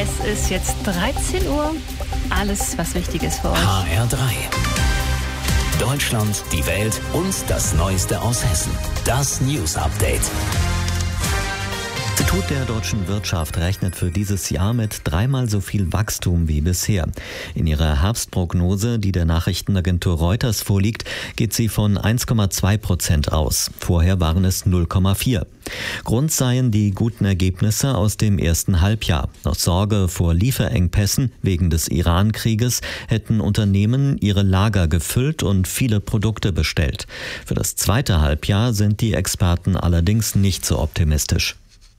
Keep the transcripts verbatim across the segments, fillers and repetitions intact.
Es ist jetzt dreizehn Uhr. Alles, was wichtig ist für euch. H R drei. Deutschland, die Welt und das Neueste aus Hessen. Das News Update. Das Institut der deutschen Wirtschaft rechnet für dieses Jahr mit dreimal so viel Wachstum wie bisher. In ihrer Herbstprognose, die der Nachrichtenagentur Reuters vorliegt, geht sie von eins Komma zwei Prozent aus. Vorher waren es null Komma vier. Grund seien die guten Ergebnisse aus dem ersten Halbjahr. Aus Sorge vor Lieferengpässen wegen des Iran-Krieges hätten Unternehmen ihre Lager gefüllt und viele Produkte bestellt. Für das zweite Halbjahr sind die Experten allerdings nicht so optimistisch.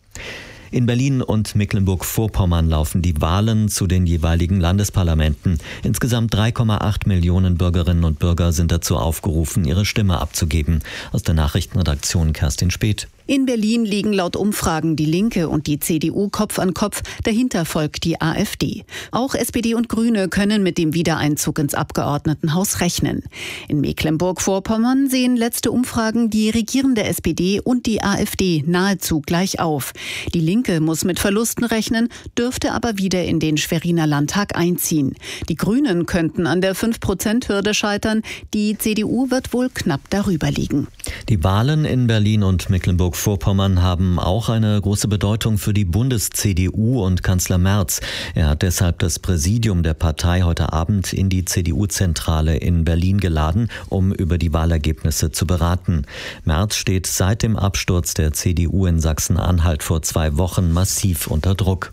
In Berlin und Mecklenburg-Vorpommern laufen die Wahlen zu den jeweiligen Landesparlamenten. Insgesamt drei Komma acht Millionen Bürgerinnen und Bürger sind dazu aufgerufen, ihre Stimme abzugeben. Aus der Nachrichtenredaktion Kerstin Speth. In Berlin liegen laut Umfragen die Linke und die C D U Kopf an Kopf, dahinter folgt die AfD. Auch S P D und Grüne können mit dem Wiedereinzug ins Abgeordnetenhaus rechnen. In Mecklenburg-Vorpommern sehen letzte Umfragen die regierende S P D und die AfD nahezu gleich auf. Die Linke muss mit Verlusten rechnen, dürfte aber wieder in den Schweriner Landtag einziehen. Die Grünen könnten an der fünf Prozent Hürde scheitern, die C D U wird wohl knapp darüber liegen. Die Wahlen in Berlin und Mecklenburg-Vorpommern haben auch eine große Bedeutung für die Bundes-C D U und Kanzler Merz. Er hat deshalb das Präsidium der Partei heute Abend in die C D U-Zentrale in Berlin geladen, um über die Wahlergebnisse zu beraten. Merz steht seit dem Absturz der C D U in Sachsen-Anhalt vor zwei Wochen massiv unter Druck.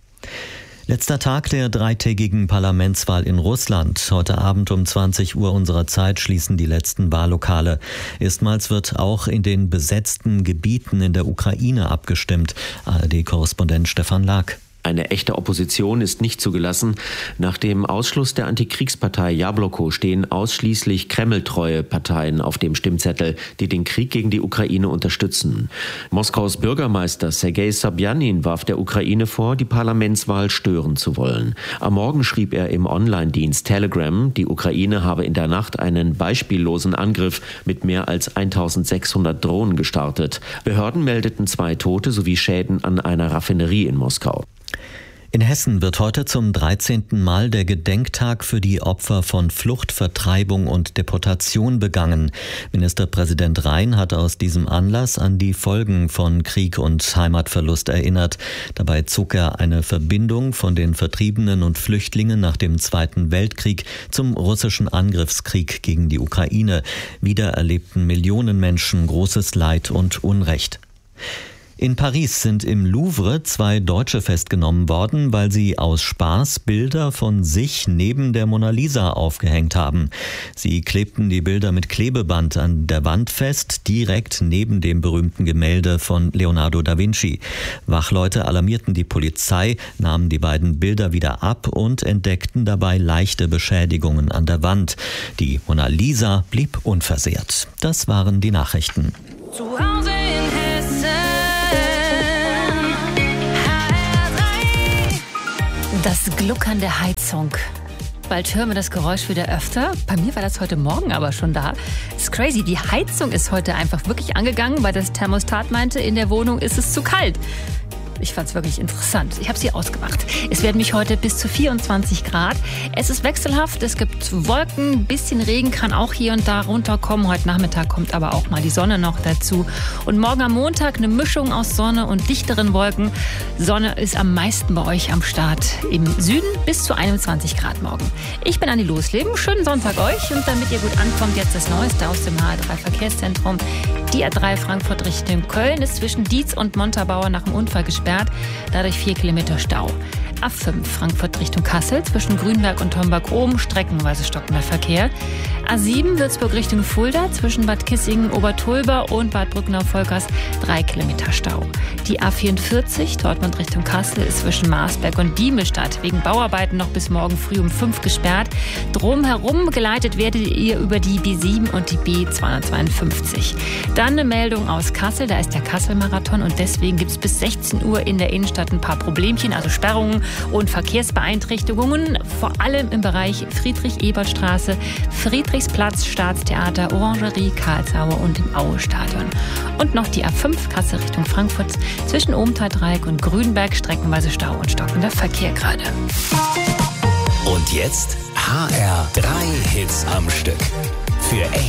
Letzter Tag der dreitägigen Parlamentswahl in Russland. Heute Abend um zwanzig Uhr unserer Zeit schließen die letzten Wahllokale. Erstmals wird auch in den besetzten Gebieten in der Ukraine abgestimmt. A R D-Korrespondent Stefan Lag. Eine echte Opposition ist nicht zugelassen. Nach dem Ausschluss der Antikriegspartei Jabloko stehen ausschließlich kremltreue Parteien auf dem Stimmzettel, die den Krieg gegen die Ukraine unterstützen. Moskaus Bürgermeister Sergei Sobjanin warf der Ukraine vor, die Parlamentswahl stören zu wollen. Am Morgen schrieb er im Online-Dienst Telegram, die Ukraine habe in der Nacht einen beispiellosen Angriff mit mehr als eintausendsechshundert Drohnen gestartet. Behörden meldeten zwei Tote sowie Schäden an einer Raffinerie in Moskau. In Hessen wird heute zum dreizehnten Mal der Gedenktag für die Opfer von Flucht, Vertreibung und Deportation begangen. Ministerpräsident Rhein hat aus diesem Anlass an die Folgen von Krieg und Heimatverlust erinnert. Dabei zog er eine Verbindung von den Vertriebenen und Flüchtlingen nach dem Zweiten Weltkrieg zum russischen Angriffskrieg gegen die Ukraine. Wieder erlebten Millionen Menschen großes Leid und Unrecht. In Paris sind im Louvre zwei Deutsche festgenommen worden, weil sie aus Spaß Bilder von sich neben der Mona Lisa aufgehängt haben. Sie klebten die Bilder mit Klebeband an der Wand fest, direkt neben dem berühmten Gemälde von Leonardo da Vinci. Wachleute alarmierten die Polizei, nahmen die beiden Bilder wieder ab und entdeckten dabei leichte Beschädigungen an der Wand. Die Mona Lisa blieb unversehrt. Das waren die Nachrichten. Zu Hause in Hessen. Das Gluckern der Heizung. Bald hören wir das Geräusch wieder öfter. Bei mir war das heute Morgen aber schon da. Das ist crazy. Die Heizung ist heute einfach wirklich angegangen, weil das Thermostat meinte, in der Wohnung ist es zu kalt. Ich fand es wirklich interessant. Ich habe sie ausgemacht. Es werden mich heute bis zu vierundzwanzig Grad. Es ist wechselhaft, es gibt Wolken, ein bisschen Regen kann auch hier und da runterkommen. Heute Nachmittag kommt aber auch mal die Sonne noch dazu. Und morgen am Montag eine Mischung aus Sonne und dichteren Wolken. Sonne ist am meisten bei euch am Start. Im Süden bis zu einundzwanzig Grad morgen. Ich bin Anni Losleben. Schönen Sonntag euch. Und damit ihr gut ankommt, jetzt das Neueste aus dem H R drei Verkehrszentrum. Die A drei Frankfurt Richtung Köln ist zwischen Dietz und Montabaur nach dem Unfall gesperrt. Dadurch vier Kilometer Stau. A fünf Frankfurt Richtung Kassel zwischen Grünberg und Homberg-Oben streckenweise stockender Verkehr. A sieben Würzburg Richtung Fulda zwischen Bad Kissingen, Obertulber und Bad Brückner-Volkers drei Kilometer Stau. Die A vierundvierzig Dortmund Richtung Kassel ist zwischen Marsberg und Diemestadt wegen Bauarbeiten noch bis morgen früh um fünf gesperrt. Drumherum geleitet werdet ihr über die B sieben und die B zweihundertzweiundfünfzig. Dann eine Meldung aus Kassel, da ist der Kassel-Marathon und deswegen gibt es bis sechzehn Uhr in der Innenstadt ein paar Problemchen, also Sperrungen Und Verkehrsbeeinträchtigungen, vor allem im Bereich Friedrich-Ebert-Straße, Friedrichsplatz, Staatstheater, Orangerie, Karlsruhe und im Aue-Stadion. Und noch die A fünf Kassel Richtung Frankfurt zwischen Obenthal-Dreieck und Grünberg, streckenweise Stau und stockender Verkehr gerade. Und jetzt H R drei Hits am Stück. Für echt